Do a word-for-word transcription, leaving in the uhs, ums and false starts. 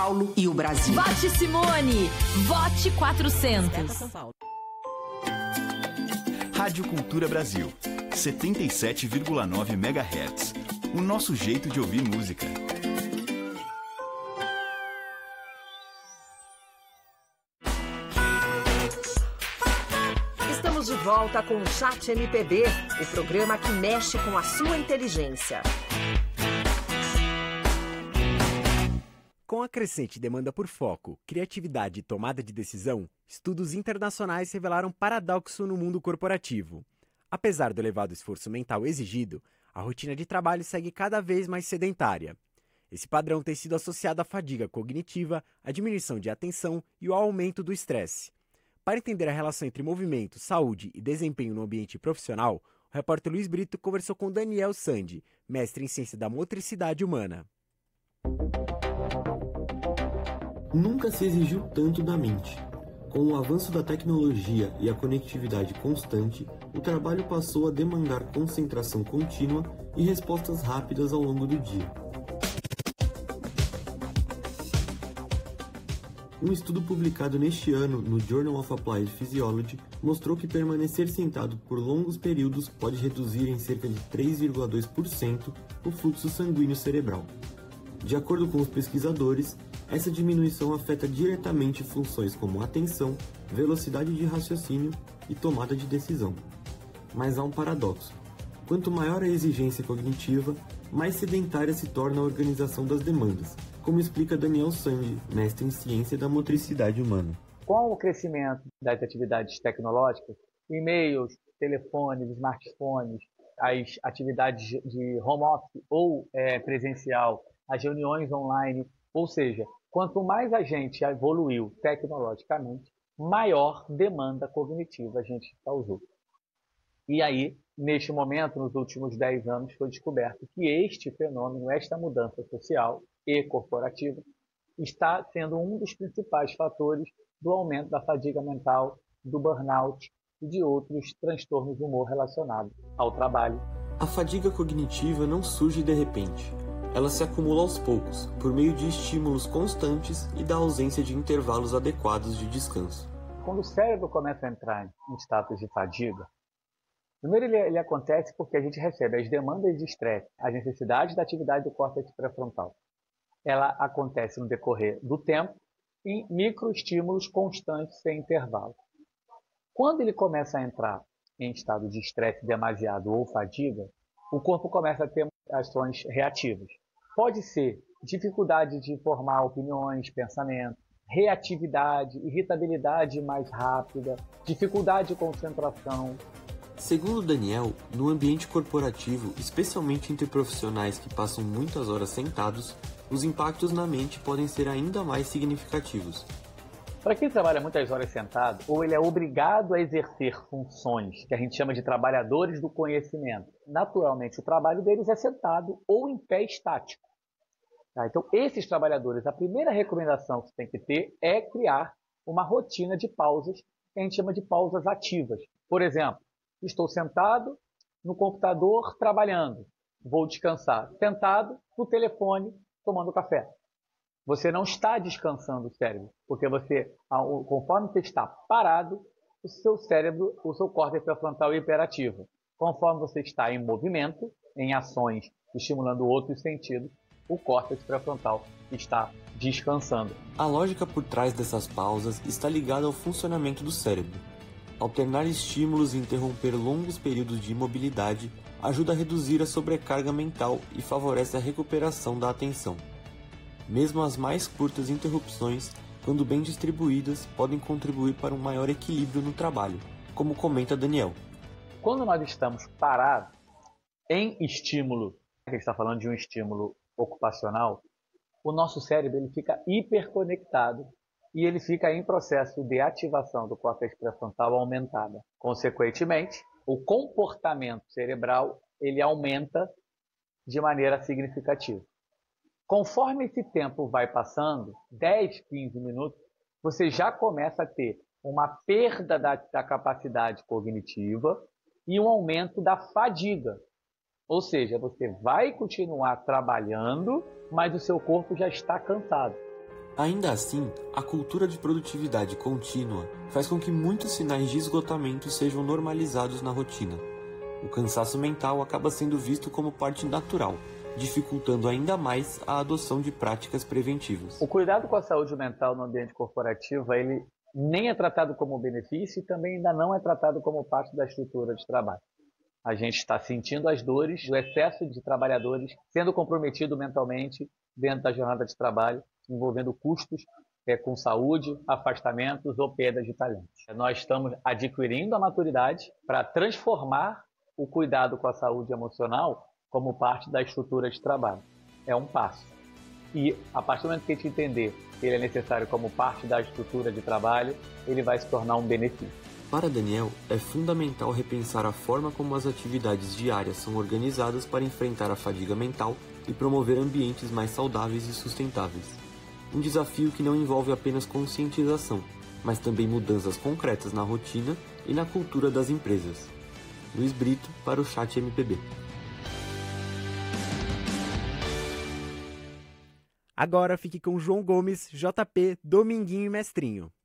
Paulo e o Brasil. Vote Simone, vote quatrocentos. Rádio Cultura Brasil, setenta e sete vírgula nove megahertz. O nosso jeito de ouvir música. Estamos de volta com o Chat M P B, o programa que mexe com a sua inteligência. Com a crescente demanda por foco, criatividade e tomada de decisão, estudos internacionais revelaram paradoxo no mundo corporativo. Apesar do elevado esforço mental exigido, a rotina de trabalho segue cada vez mais sedentária. Esse padrão tem sido associado à fadiga cognitiva, à diminuição de atenção e ao aumento do estresse. Para entender a relação entre movimento, saúde e desempenho no ambiente profissional, o repórter Luiz Brito conversou com Daniel Sandi, mestre em ciência da motricidade humana. Nunca se exigiu tanto da mente. Com o avanço da tecnologia e a conectividade constante, o trabalho passou a demandar concentração contínua e respostas rápidas ao longo do dia. Um estudo publicado neste ano no Journal of Applied Physiology mostrou que permanecer sentado por longos períodos pode reduzir em cerca de três vírgula dois por cento o fluxo sanguíneo cerebral. De acordo com os pesquisadores, essa diminuição afeta diretamente funções como atenção, velocidade de raciocínio e tomada de decisão. Mas há um paradoxo. Quanto maior a exigência cognitiva, mais sedentária se torna a organização das demandas, como explica Daniel Sandi, mestre em ciência da motricidade humana. Com o crescimento das atividades tecnológicas, e-mails, telefones, smartphones, as atividades de home office ou é, presencial, as reuniões online, ou seja, quanto mais a gente evoluiu tecnologicamente, maior demanda cognitiva a gente causou. E aí, neste momento, nos últimos dez anos, foi descoberto que este fenômeno, esta mudança social e corporativa, está sendo um dos principais fatores do aumento da fadiga mental, do burnout e de outros transtornos do humor relacionados ao trabalho. A fadiga cognitiva não surge de repente. Ela se acumula aos poucos, por meio de estímulos constantes e da ausência de intervalos adequados de descanso. Quando o cérebro começa a entrar em status de fadiga, primeiro ele, ele acontece porque a gente recebe as demandas de estresse, as necessidades da atividade do córtex pré-frontal. Ela acontece no decorrer do tempo em microestímulos constantes sem intervalo. Quando ele começa a entrar em estado de estresse demasiado ou fadiga, o corpo começa a ter ações reativas. Pode ser dificuldade de formar opiniões, pensamentos, reatividade, irritabilidade mais rápida, dificuldade de concentração. Segundo Daniel, no ambiente corporativo, especialmente entre profissionais que passam muitas horas sentados, os impactos na mente podem ser ainda mais significativos. Para quem trabalha muitas horas sentado, ou ele é obrigado a exercer funções que a gente chama de trabalhadores do conhecimento, naturalmente o trabalho deles é sentado ou em pé estático. Tá? Então, esses trabalhadores, a primeira recomendação que você tem que ter é criar uma rotina de pausas que a gente chama de pausas ativas. Por exemplo, estou sentado no computador trabalhando, vou descansar. Sentado no telefone tomando café. Você não está descansando o cérebro, porque você, conforme você está parado, o seu cérebro, o seu córtex pré-frontal é hiperativo. Conforme você está em movimento, em ações, estimulando outros sentidos, o córtex pré-frontal está descansando. A lógica por trás dessas pausas está ligada ao funcionamento do cérebro. Alternar estímulos e interromper longos períodos de imobilidade ajuda a reduzir a sobrecarga mental e favorece a recuperação da atenção. Mesmo as mais curtas interrupções, quando bem distribuídas, podem contribuir para um maior equilíbrio no trabalho, como comenta Daniel. Quando nós estamos parados em estímulo, a gente está falando de um estímulo ocupacional, o nosso cérebro ele fica hiperconectado e ele fica em processo de ativação do córtex pré-frontal aumentada. Consequentemente, o comportamento cerebral ele aumenta de maneira significativa. Conforme esse tempo vai passando, dez, quinze minutos, você já começa a ter uma perda da, da capacidade cognitiva e um aumento da fadiga. Ou seja, você vai continuar trabalhando, mas o seu corpo já está cansado. Ainda assim, a cultura de produtividade contínua faz com que muitos sinais de esgotamento sejam normalizados na rotina. O cansaço mental acaba sendo visto como parte natural, dificultando ainda mais a adoção de práticas preventivas. O cuidado com a saúde mental no ambiente corporativo, ele nem é tratado como benefício e também ainda não é tratado como parte da estrutura de trabalho. A gente está sentindo as dores do excesso de trabalhadores sendo comprometido mentalmente dentro da jornada de trabalho, envolvendo custos é, com saúde, afastamentos ou perdas de talentos. Nós estamos adquirindo a maturidade para transformar o cuidado com a saúde emocional como parte da estrutura de trabalho. É um passo. E a partir do momento que a gente entender que ele é necessário como parte da estrutura de trabalho, ele vai se tornar um benefício. Para Daniel, é fundamental repensar a forma como as atividades diárias são organizadas para enfrentar a fadiga mental e promover ambientes mais saudáveis e sustentáveis. Um desafio que não envolve apenas conscientização, mas também mudanças concretas na rotina e na cultura das empresas. Luiz Brito para o Chat M P B. Agora fique com João Gomes, J P, Dominguinho e Mestrinho.